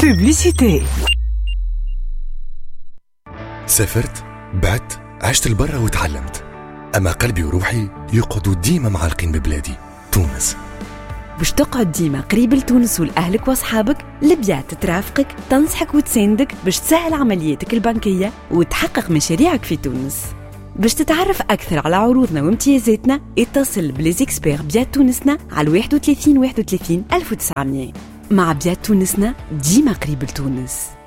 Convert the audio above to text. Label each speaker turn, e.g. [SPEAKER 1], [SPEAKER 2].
[SPEAKER 1] بوبليسيتي.
[SPEAKER 2] سافرت، بعت، عشت البرة وتعلمت، أما قلبي وروحي يقعدوا ديما معلقين ببلادي تونس.
[SPEAKER 1] باش تقعد ديما قريب لتونس ولأهلك وأصحابك، ليبيا ترافقك، تنصحك وتساندك باش تسهل عملياتك البنكية وتحقق مشاريعك في تونس. باش تتعرف أكثر على عروضنا وامتيازاتنا، اتصل بليزيكسبير بيات تونسنا على 31 31 1900. مع بيات تونسنا ديما قريب لتونس.